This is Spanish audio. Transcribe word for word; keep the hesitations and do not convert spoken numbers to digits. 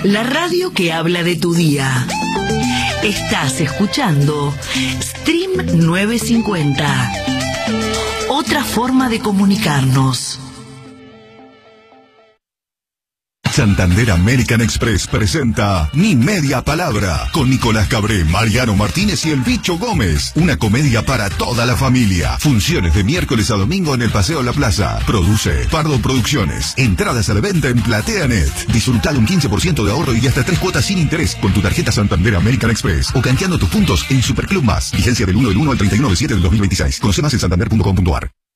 La radio que habla de tu día. Estás escuchando Stream novecientos cincuenta. Otra forma de comunicarnos. Santander American Express presenta Mi Media Palabra con Nicolás Cabré, Mariano Martínez y el Bicho Gómez. Una comedia para toda la familia. Funciones de miércoles a domingo en el Paseo La Plaza. Produce Pardo Producciones. Entradas a la venta en PlateaNet. Disfruta de un quince por ciento de ahorro y hasta tres cuotas sin interés con tu tarjeta Santander American Express o canjeando tus puntos en Superclub Más. Vigencia del uno del uno al treinta y uno del siete del dos mil veintiséis. Conoce más en santander punto com punto a r.